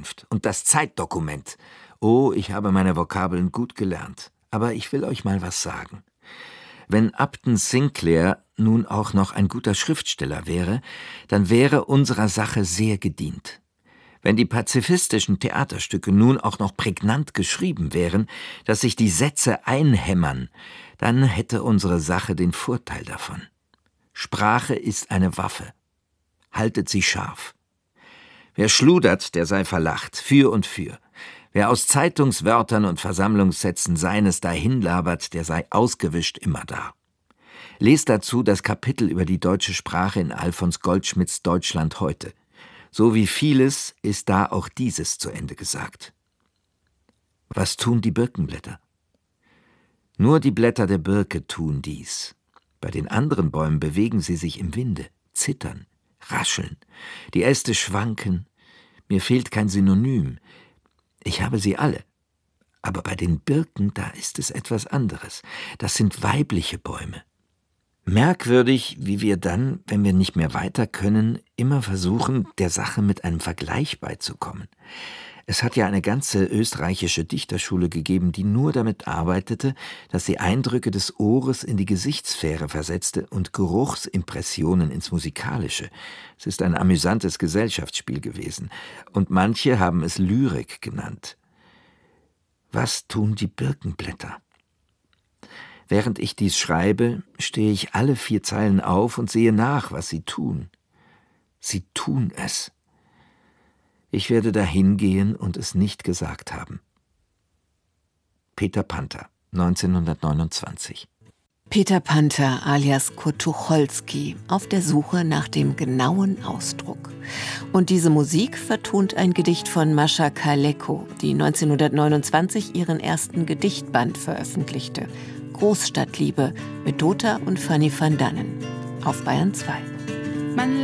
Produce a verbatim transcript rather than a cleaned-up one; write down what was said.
Zukunft und das Zeitdokument. Oh, ich habe meine Vokabeln gut gelernt. Aber ich will euch mal was sagen. Wenn Upton Sinclair nun auch noch ein guter Schriftsteller wäre, dann wäre unserer Sache sehr gedient. Wenn die pazifistischen Theaterstücke nun auch noch prägnant geschrieben wären, dass sich die Sätze einhämmern, dann hätte unsere Sache den Vorteil davon. Sprache ist eine Waffe. Haltet sie scharf. Wer schludert, der sei verlacht, für und für. Wer aus Zeitungswörtern und Versammlungssätzen seines dahinlabert, der sei ausgewischt immerdar. Lest dazu das Kapitel über die deutsche Sprache in Alfons Goldschmidts Deutschland heute. So wie vieles ist da auch dieses zu Ende gesagt. Was tun die Birkenblätter? Nur die Blätter der Birke tun dies. Bei den anderen Bäumen bewegen sie sich im Winde, zittern, rascheln. Die Äste schwanken. Mir fehlt kein Synonym. Ich habe sie alle. Aber bei den Birken, da ist es etwas anderes. Das sind weibliche Bäume. Merkwürdig, wie wir dann, wenn wir nicht mehr weiter können, immer versuchen, der Sache mit einem Vergleich beizukommen. Es hat ja eine ganze österreichische Dichterschule gegeben, die nur damit arbeitete, dass sie Eindrücke des Ohres in die Gesichtssphäre versetzte und Geruchsimpressionen ins Musikalische. Es ist ein amüsantes Gesellschaftsspiel gewesen, und manche haben es Lyrik genannt. Was tun die Birkenblätter? Während ich dies schreibe, stehe ich alle vier Zeilen auf und sehe nach, was sie tun. Sie tun es. Ich werde dahin gehen und es nicht gesagt haben. Peter Panther, neunzehnhundertneunundzwanzig. Peter Panther alias Kurt Tucholsky auf der Suche nach dem genauen Ausdruck. Und diese Musik vertont ein Gedicht von Mascha Kaleko, die neunzehnhundertneunundzwanzig ihren ersten Gedichtband veröffentlichte. Großstadtliebe mit Dota und Fanny van Dannen auf Bayern zwei. Man